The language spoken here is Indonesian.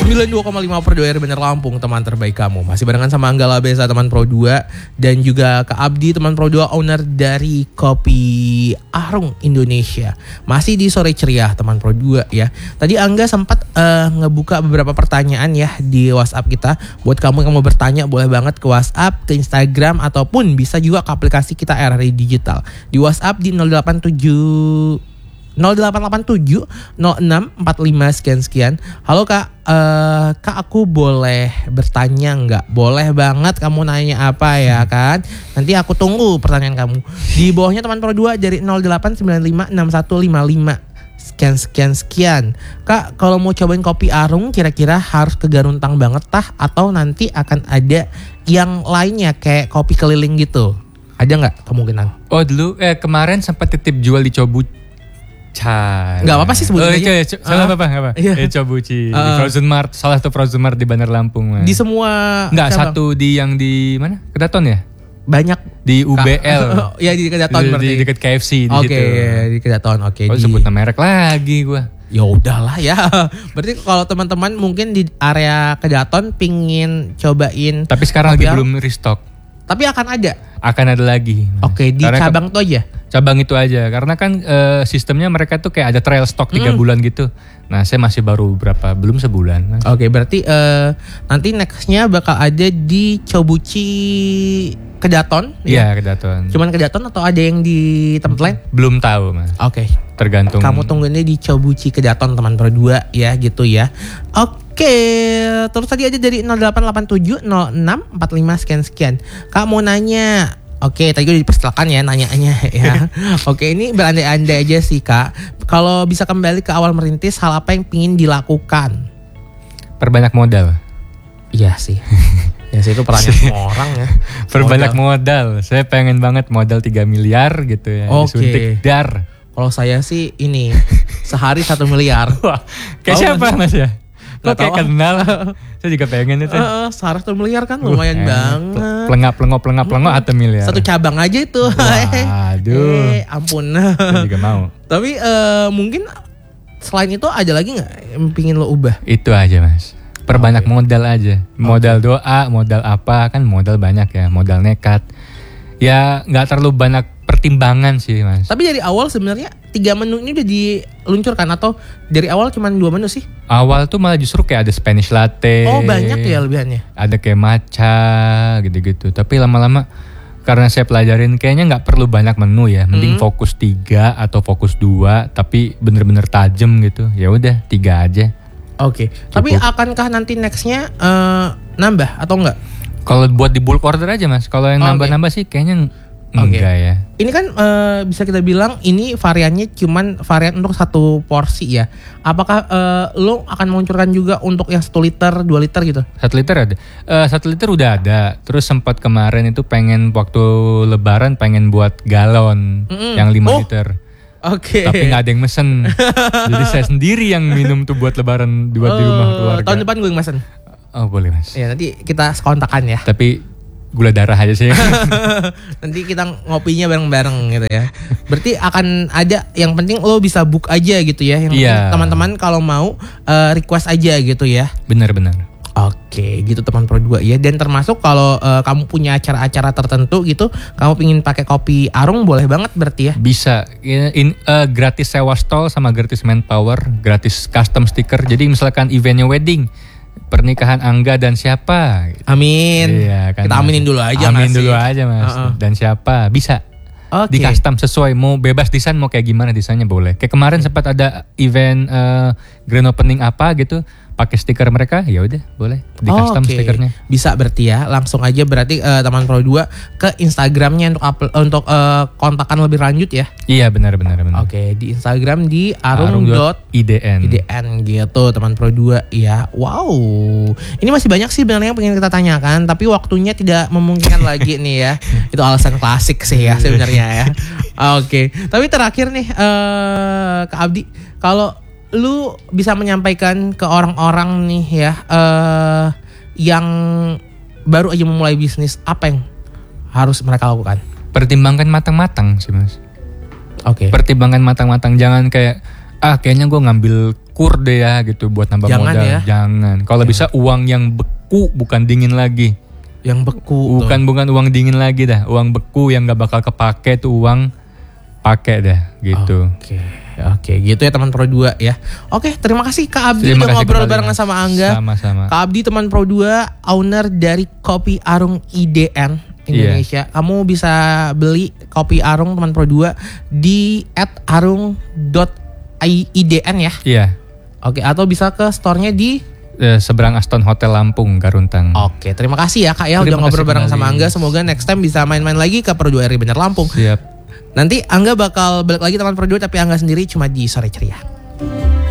92,5 per 2 R Bener Lampung, teman terbaik kamu. Masih barengan sama Anggala Besa, teman Pro 2. Dan juga Kak Abdi, teman Pro 2, owner dari Kopi Arung Indonesia. Masih di Sore Ceria, teman Pro 2 ya. Tadi Angga sempat ngebuka beberapa pertanyaan ya di WhatsApp kita. Buat kamu yang mau bertanya, boleh banget ke WhatsApp, ke Instagram, ataupun bisa juga ke aplikasi kita RRI Digital. Di WhatsApp di 0887 06 45 sekian. Halo Kak, Kak aku boleh bertanya nggak? Boleh banget, kamu nanya apa ya kan? Nanti aku tunggu pertanyaan kamu. Di bawahnya teman Pro 2 dari 08956155 sekian. Kak, kalau mau cobain kopi Arung kira-kira harus ke Garuntang banget tah? Atau nanti akan ada yang lainnya kayak kopi keliling gitu? Ada nggak kemungkinan? Oh dulu kemarin sempat titip jual di Cobuci. Gak apa-apa sih sebutin aja. Salah apa? Iya. Cobuci. Di Frozen Mart, salah satu Frozen Mart di Bandar Lampung. Di semua. Enggak, satu di yang di mana? Kedaton ya? Banyak di UBL. Ya di Kedaton berarti. Di dekat KFC di situ. Oke, di Kedaton. Oke. Oh, sebut merek lagi gua. Ya udahlah ya. Berarti kalau teman-teman mungkin di area Kedaton pingin cobain. Tapi sekarang lagi belum restock. Tapi akan ada. Akan ada lagi. Oke, di karena cabang itu aja. Cabang itu aja, karena kan sistemnya mereka tuh kayak ada trial stock 3 bulan gitu. Nah saya masih baru belum sebulan. Oke, berarti nanti nextnya bakal ada di Cobuci Kedaton. Iya, Kedaton. Cuman Kedaton atau ada yang di tempat lain? Belum tahu mas. Oke. Tergantung. Kamu tungguinnya di Cobuci Kedaton, teman Pro 2 ya gitu ya. Oke, terus tadi aja dari 0887 06 45 sekian. Kak mau nanya. Oke, tadi gue dipersilakan ya nanyanya ya. Oke, ini berandai-andai aja sih Kak. Kalau bisa kembali ke awal merintis, hal apa yang pingin dilakukan? Perbanyak modal. Iya sih. Ya sih, itu perannya semua orang ya. Perbanyak modal. Saya pengen banget modal 3 miliar gitu ya. Disuntik dar. Kalau saya sih ini sehari 1 miliar. Wah, kayak siapa mas ya? Lo kayak kenal. Saya juga pengen itu. Sehari 1 miliar kan lumayan banget. Plengap 1 miliar. Satu cabang aja itu. Waduh. Ampun. Saya juga mau. Tapi mungkin selain itu ada lagi gak yang pingin lo ubah? Itu aja mas. Perbanyak modal aja. Modal doa, modal apa, kan modal banyak ya. Modal nekat. Ya gak terlalu banyak pertimbangan sih mas. Tapi dari awal sebenarnya 3 menu ini udah diluncurkan atau dari awal cuma 2 menu sih? Awal tuh malah justru kayak ada Spanish latte. Oh banyak ya lebihannya. Ada kayak matcha gitu-gitu. Tapi lama-lama karena saya pelajarin kayaknya nggak perlu banyak menu ya. Mending fokus 3 atau fokus 2 tapi bener-bener tajam gitu. Ya udah 3 aja. Oke. Tapi akankah nanti nextnya nambah atau enggak? Kalau buat di bulk order aja mas. Kalau yang nambah-nambah sih kayaknya enggak ya. Ini kan bisa kita bilang ini variannya cuman varian untuk 1 porsi ya. Apakah lo akan meluncurkan juga untuk yang 1 liter, 2 liter gitu? 1 liter ada. 1 liter udah ada. Terus sempat kemarin itu pengen waktu lebaran pengen buat galon yang 5 liter. Oke. Tapi gak ada yang mesen. Jadi saya sendiri yang minum tuh buat lebaran buat di rumah keluarga. Tahun depan gue yang mesen. Oh boleh mas. Ya nanti kita sekontakan ya. Tapi gula darah aja sih. Nanti kita ngopinya bareng-bareng gitu ya. Berarti akan ada, yang penting lo bisa book aja gitu ya. Yang teman-teman kalau mau request aja gitu ya. Benar-benar. Oke, gitu teman Pro 2 ya. Dan termasuk kalau kamu punya acara-acara tertentu gitu, kamu pingin pakai kopi Arung boleh banget berarti ya. Bisa. Gratis sewa stall sama gratis manpower, gratis custom sticker. Jadi misalkan eventnya wedding, pernikahan Angga dan siapa? Amin. Iya, kan kita aminin dulu aja. Amin dulu aja mas. Dan siapa? Bisa. Di custom sesuai, mau bebas desain, mau kayak gimana desainnya boleh. Kayak kemarin sempat ada event grand opening apa gitu, pakai stiker mereka, ya udah boleh di custom stikernya. Bisa berarti ya, langsung aja berarti teman Pro 2 ke Instagramnya untuk kontakan lebih lanjut ya. Iya benar. Oke, di Instagram di arung.idn gitu teman Pro 2 ya. Wow, ini masih banyak sih sebenarnya yang pengen kita tanyakan, tapi waktunya tidak memungkinkan lagi nih ya. Itu alasan klasik sih ya sebenarnya ya. Oke, tapi terakhir nih Kak Abdi, kalau lu bisa menyampaikan ke orang-orang nih ya yang baru aja memulai bisnis, apa yang harus mereka lakukan? Pertimbangkan matang-matang sih mas. Oke. Pertimbangkan matang-matang, jangan kayak kayaknya gue ngambil kur deh ya gitu buat nambah jangan modal. Ya. Jangan. Kalau bisa uang yang beku bukan dingin lagi. Yang beku. Bukan uang dingin lagi dah. Uang beku yang gak bakal kepake tuh uang pakai dah gitu. Oke, gitu ya teman Pro 2 ya. Oke, terima kasih Kak Abdi udah ngobrol barengan sama Angga. Sama-sama. Kak Abdi teman Pro 2, owner dari Kopi Arung IDN Indonesia. Kamu bisa beli Kopi Arung teman Pro 2 di @arung.idn ya. Iya. Oke, atau bisa ke store-nya di seberang Aston Hotel Lampung, Garuntang. Oke, terima kasih ya Kak ya udah ngobrol bareng sama Angga. Semoga next time bisa main-main lagi ke Pro 2 RI Bandar Lampung. Siap. Nanti Angga bakal balik lagi teman Pro 2 tapi Angga sendiri cuma di Sore Ceria.